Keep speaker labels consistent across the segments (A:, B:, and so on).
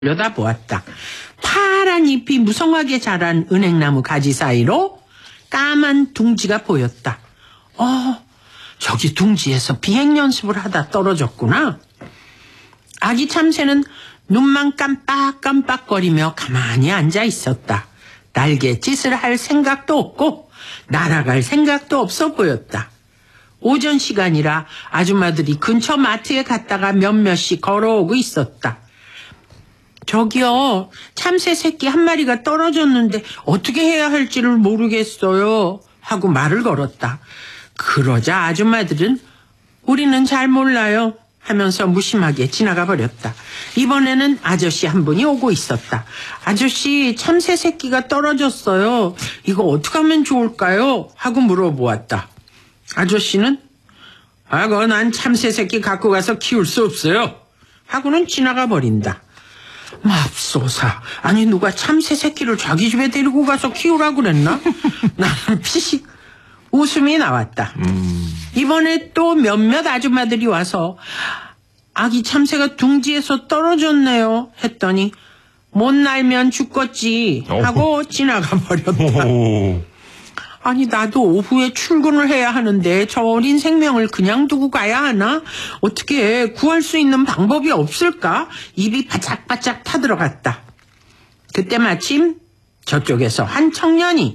A: 들여다보았다. 파란 잎이 무성하게 자란 은행나무 가지 사이로 까만 둥지가 보였다. 저기 둥지에서 비행 연습을 하다 떨어졌구나. 아기 참새는 눈만 깜빡깜빡거리며 가만히 앉아 있었다. 날갯짓을 할 생각도 없고 날아갈 생각도 없어 보였다. 오전 시간이라 아줌마들이 근처 마트에 갔다가 몇몇씩 걸어오고 있었다. 저기요, 참새 새끼 한 마리가 떨어졌는데 어떻게 해야 할지를 모르겠어요 하고 말을 걸었다. 그러자 아줌마들은 우리는 잘 몰라요 하면서 무심하게 지나가 버렸다. 이번에는 아저씨 한 분이 오고 있었다. 아저씨, 참새 새끼가 떨어졌어요. 이거 어떻게 하면 좋을까요? 하고 물어보았다. 아저씨는 그거 난 참새 새끼 갖고 가서 키울 수 없어요 하고는 지나가 버린다. 맙소사, 아니 누가 참새 새끼를 자기 집에 데리고 가서 키우라고 그랬나? 나는 피식 웃음이 나왔다. 이번에 또 몇몇 아줌마들이 와서 아기 참새가 둥지에서 떨어졌네요 했더니 못 날면 죽겠지 하고 지나가 버렸다. 아니 나도 오후에 출근을 해야 하는데 저 어린 생명을 그냥 두고 가야 하나? 어떻게 구할 수 있는 방법이 없을까? 입이 바짝바짝 타들어갔다. 그때 마침 저쪽에서 한 청년이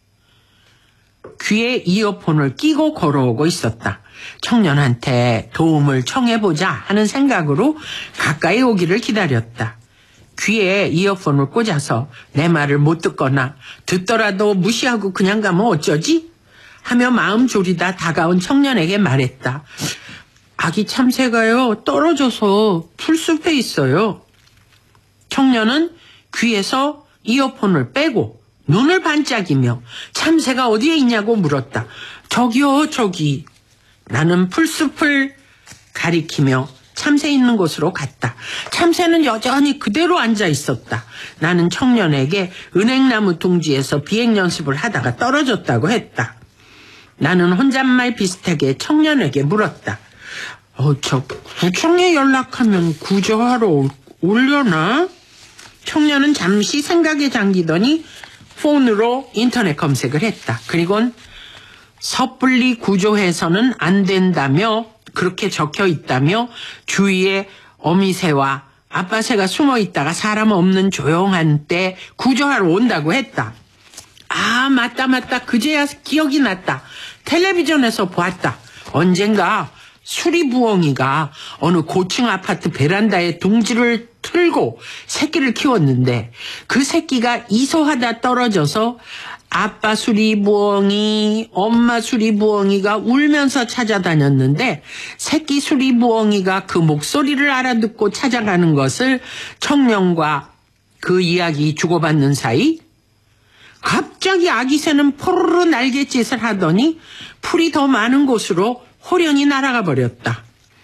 A: 귀에 이어폰을 끼고 걸어오고 있었다. 청년한테 도움을 청해보자 하는 생각으로 가까이 오기를 기다렸다. 귀에 이어폰을 꽂아서 내 말을 못 듣거나 듣더라도 무시하고 그냥 가면 어쩌지? 하며 마음 졸이다 다가온 청년에게 말했다. 아기 참새가요 떨어져서 풀숲에 있어요. 청년은 귀에서 이어폰을 빼고 눈을 반짝이며 참새가 어디에 있냐고 물었다. 저기요 저기. 나는 풀숲을 가리키며 참새 있는 곳으로 갔다. 참새는 여전히 그대로 앉아 있었다. 나는 청년에게 은행나무 둥지에서 비행 연습을 하다가 떨어졌다고 했다. 나는 혼잣말 비슷하게 청년에게 물었다. 저 구청에 연락하면 구조하러 오려나? 청년은 잠시 생각에 잠기더니 폰으로 인터넷 검색을 했다. 그리고는 섣불리 구조해서는 안 된다며 그렇게 적혀 있다며 주위에 어미새와 아빠새가 숨어 있다가 사람 없는 조용한 때 구조하러 온다고 했다. 아 맞다 그제야 기억이 났다. 텔레비전에서 보았다. 언젠가 수리부엉이가 어느 고층 아파트 베란다에 둥지를 틀고 새끼를 키웠는데 그 새끼가 이소하다 떨어져서 아빠 수리부엉이, 엄마 수리부엉이가 울면서 찾아다녔는데 새끼 수리부엉이가 그 목소리를 알아듣고 찾아가는 것을 청년과 그 이야기 주고받는 사이 갑자기 아기새는 포로로 날갯짓을 하더니 풀이 더 많은 곳으로 호련히 날아가 버렸다.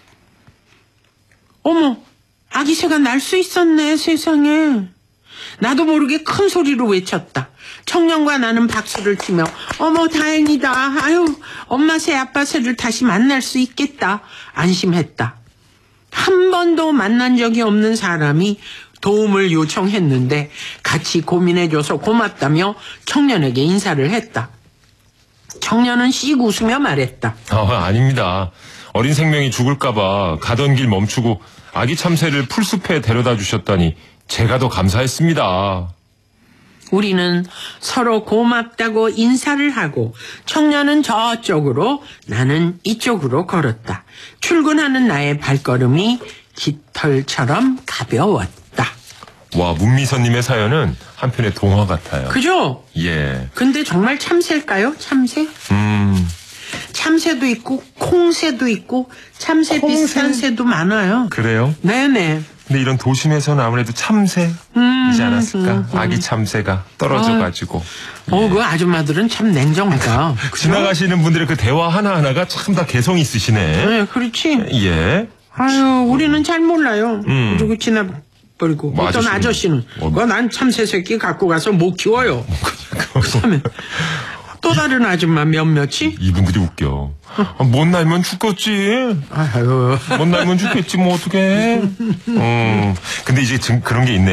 A: 어머, 아기새가 날 수 있었네 세상에. 나도 모르게 큰 소리로 외쳤다. 청년과 나는 박수를 치며 어머 다행이다. 아유 엄마새 아빠새를 다시 만날 수 있겠다. 안심했다. 한 번도 만난 적이 없는 사람이 도움을 요청했는데 같이 고민해줘서 고맙다며 청년에게 인사를 했다. 청년은 씩 웃으며 말했다.
B: 아닙니다. 어린 생명이 죽을까봐 가던 길 멈추고 아기 참새를 풀숲에 데려다 주셨다니 제가 더 감사했습니다.
A: 우리는 서로 고맙다고 인사를 하고 청년은 저쪽으로 나는 이쪽으로 걸었다. 출근하는 나의 발걸음이 깃털처럼 가벼웠다.
B: 와, 문미선님의 사연은 한편의 동화 같아요.
A: 그죠?
B: 예.
A: 근데 정말 참새일까요? 참새? 참새도 있고 콩새도 있고 참새 비슷한 새도 많아요.
B: 그래요?
A: 네네.
B: 근데 이런 도심에서는 아무래도 참새이지 않았을까? 아기 참새가 떨어져가지고.
A: 그 아줌마들은 참 냉정하다.
B: 지나가시는 분들의 그 대화 하나하나가 참 다 개성 있으시네.
A: 네, 그렇지.
B: 예.
A: 아유, 우리는 잘 몰라요. 그리고 지나버리고.
B: 뭐
A: 어떤 아저씨는 난 참새 새끼 갖고 가서 못 키워요. 그러면 또 다른 아줌마 몇몇이?
B: 이분들이 웃겨. 못 날면 죽겠지.
A: 아유.
B: 못 날면 죽겠지 뭐 어떡해. 근데 이제 그런 게 있네요.